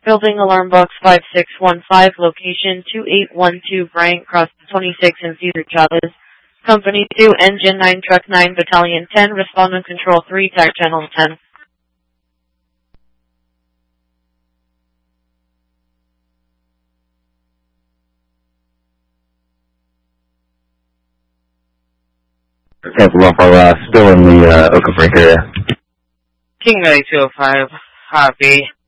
Building Alarm Box 5615, location 2812 Bryant Cross 26 in Cesar Chavez. Company 2, Engine 9, Truck 9, Battalion 10, Respondent Control 3, Tire Channel 10. Sample off our still in the Oak Creek area. King 9205, copy.